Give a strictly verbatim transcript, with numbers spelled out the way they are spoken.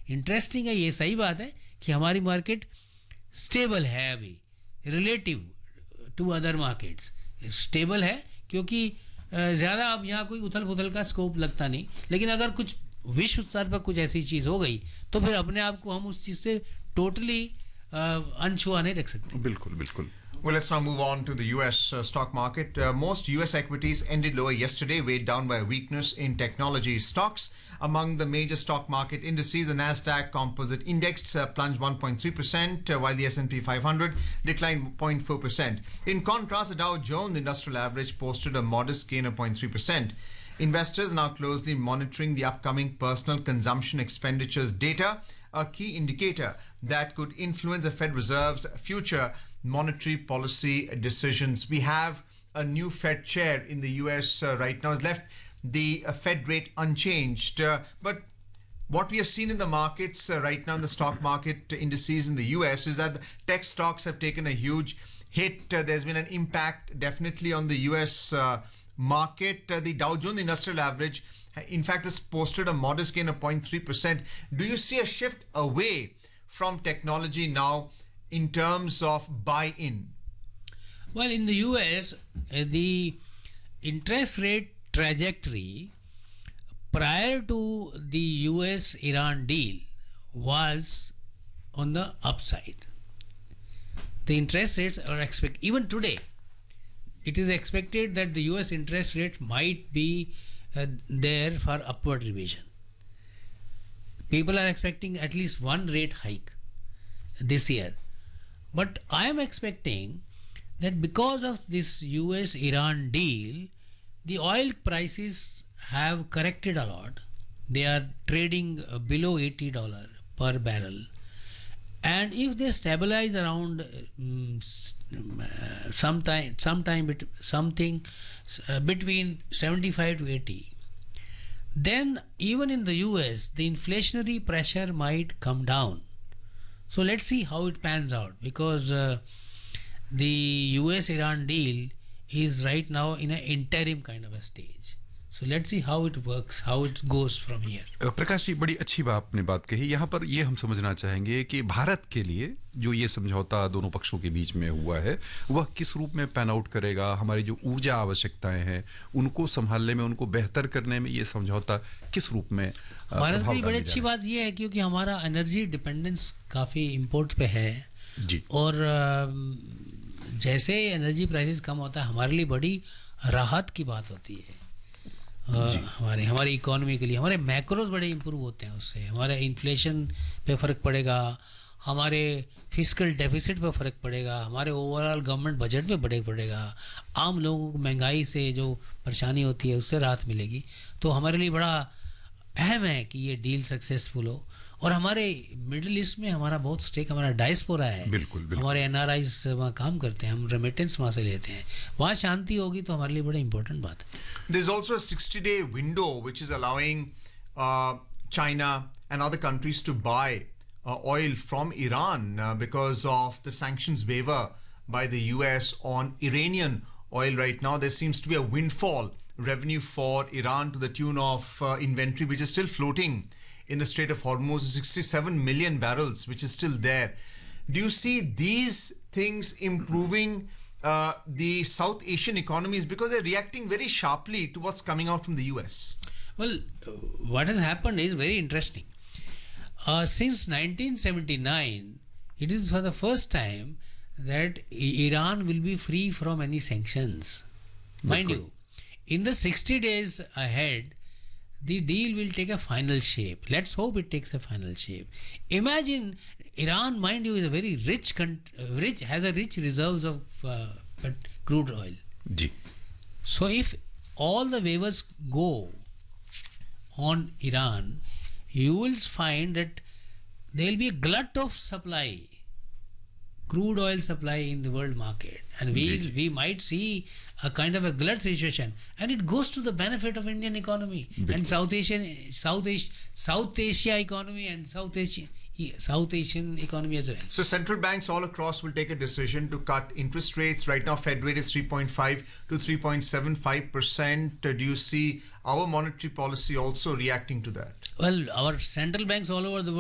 Interesting है, ये सही बात है कि हमारी मार्केट स्टेबल है अभी relative to other markets, stable है क्योंकि ज़्यादा अब यहाँ कोई उथल पुथल का स्कोप लगता नहीं. लेकिन अगर कुछ विश्व स्तर पर कुछ ऐसी चीज़ हो गई तो फिर अपने आप को हम उस चीज़ से टोटली अनछुआ नहीं रख सकते. बिल्कुल बिल्कुल. Well, let's now move on to the U S uh, stock market. Uh, most U S equities ended lower yesterday, weighed down by weakness in technology stocks. Among the major stock market indices, the Nasdaq Composite Index uh, plunged one point three percent, uh, while the S and P five hundred declined zero point four percent. In contrast, the Dow Jones Industrial Average posted a modest gain of zero point three percent. Investors now closely monitoring the upcoming personal consumption expenditures data, a key indicator that could influence the Fed Reserve's future monetary policy decisions. We have a new Fed chair in the U S uh, right now. Has left the uh, Fed rate unchanged. Uh, but what we have seen in the markets uh, right now in the stock market indices in the U S is that tech stocks have taken a huge hit. Uh, there's been an impact definitely on the U S uh, market. Uh, the Dow Jones Industrial Average, in fact, has posted a modest gain of zero point three percent. Do you see a shift away from technology now in terms of buy-in? Well, in the U S, uh, the interest rate trajectory prior to the U S Iran deal was on the upside. The interest rates are expected, even today, it is expected that the U S interest rate might be uh, there for upward revision. People are expecting at least one rate hike this year. But I am expecting that because of this U S Iran deal, the oil prices have corrected a lot. They are trading below eighty dollars per barrel. And if they stabilize around um, sometime, sometime bet- something uh, between seventy-five to eighty, then even in the U S, the inflationary pressure might come down. So let's see how it pans out, because uh, the U S Iran deal is right now in an interim kind of a stage. So let's see how it works, how it goes from here. Prakash ji, बड़ी अच्छी बात आपने बात कही. यहाँ पर ये हम समझना चाहेंगे कि भारत के लिए जो ये समझौता दोनों पक्षों के बीच में हुआ है वह किस रूप में पैन आउट करेगा. हमारी जो ऊर्जा आवश्यकताएं हैं उनको संभालने में, उनको बेहतर करने में ये समझौता किस रूप में भारत की बड़ी अच्छी बात ये है क्योंकि हमारा एनर्जी डिपेंडेंस काफ़ी इम्पोर्ट पे है जी. और जैसे एनर्जी प्राइसेस कम होता है हमारे लिए बड़ी राहत की बात होती है. हमारे हमारी इकोनॉमी के लिए हमारे मैक्रोज बड़े इंप्रूव होते हैं उससे. हमारे इन्फ्लेशन पे फ़र्क पड़ेगा, हमारे फिस्कल डेफिसिट पे फ़र्क पड़ेगा, हमारे ओवरऑल गवर्नमेंट बजट पे बड़े पड़ेगा, आम लोगों को महंगाई से जो परेशानी होती है उससे राहत मिलेगी. तो हमारे लिए बड़ा अहम है कि ये डील सक्सेसफुल हो. और हमारे मिडिल ईस्ट में हमारा बहुत स्टेक, हमारा डायस्पोरा है. बिल्कुल, बिल्कुल. हमारे एनआरआईज वहाँ काम करते हैं, हम रेमिटेंस वहाँ से लेते हैं. वहाँ शांति होगी तो हमारे लिए बड़ा इंपॉर्टेंट बात है. There's also a sixty day window which is allowing uh, China and other countries to buy uh, oil from Iran uh, because of the sanctions waiver by the U S on Iranian oil right now. There seems to be a windfall revenue for Iran to the tune of uh, inventory which is still floating in the Strait of Hormuz, sixty-seven million barrels, which is still there. Do you see these things improving uh, the South Asian economies because they're reacting very sharply to what's coming out from the U S? Well, what has happened is very interesting. Uh, since nineteen seventy-nine, it is for the first time that Iran will be free from any sanctions. Mind you, in the sixty days ahead, the deal will take a final shape. Let's hope it takes a final shape. Imagine Iran, mind you, is a very rich, rich has a rich reserves of uh, crude oil. Ji. So if all the waivers go on Iran, you will find that there will be a glut of supply, crude oil supply in the world market, and we we might see a kind of a glut situation, and it goes to the benefit of Indian economy Bit and South Asian, South Asia, South Asia economy and South Asia, South Asian economy as well. So central banks all across will take a decision to cut interest rates. Right now, Fed rate is three point five to three point seven five percent. Do you see our monetary policy also reacting to that? Well, our central banks all over the world